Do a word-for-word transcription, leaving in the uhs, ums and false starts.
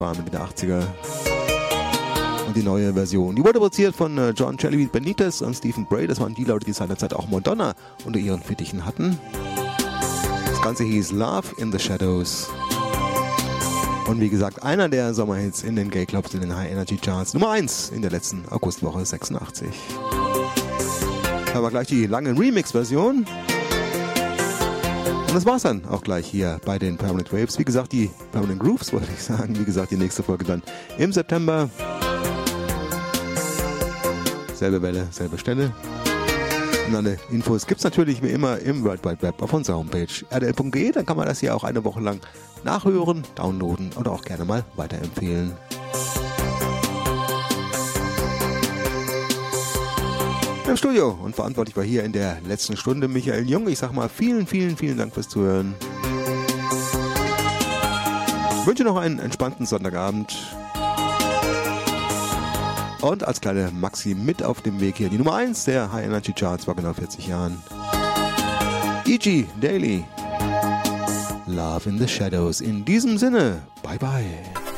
War Mitte der achtziger. Und die neue Version. Die wurde produziert von äh, John Jelly Benitez und Stephen Bray. Das waren die Leute, die seinerzeit auch Madonna unter ihren Fittichen hatten. Das Ganze hieß Love in the Shadows. Und wie gesagt, einer der Sommerhits in den Gay Clubs, in den High Energy Charts. Nummer eins in der letzten Augustwoche sechsundachtzig. Haben wir gleich die lange Remix-Version. Und das war's dann auch gleich hier bei den Permanent Waves. Wie gesagt, die Permanent Grooves, wollte ich sagen. Wie gesagt, die nächste Folge dann im September. Selbe Welle, selbe Stelle. Und alle Infos gibt es natürlich wie immer im World Wide Web auf unserer Homepage r d l punkt d e. Dann kann man das hier auch eine Woche lang nachhören, downloaden oder auch gerne mal weiterempfehlen. Im Studio und verantwortlich war hier in der letzten Stunde Michael Jung. Ich sag mal vielen, vielen, vielen Dank fürs Zuhören. Ich wünsche noch einen entspannten Sonntagabend. Und als kleine Maxi mit auf dem Weg hier die Nummer eins der High Energy Charts vor genau vierzig Jahren. E G Daily. Love in the Shadows. In diesem Sinne, bye bye.